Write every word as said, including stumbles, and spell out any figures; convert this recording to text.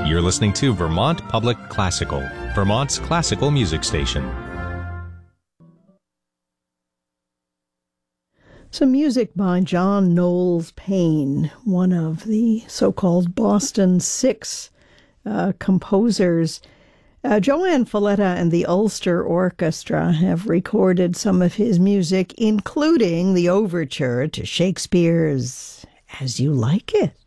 You're listening to Vermont Public Classical, Vermont's classical music station. Some music by John Knowles Paine, one of the so-called Boston Six uh, composers. Uh, Joanne Falletta and the Ulster Orchestra have recorded some of his music, including the overture to Shakespeare's As You Like It.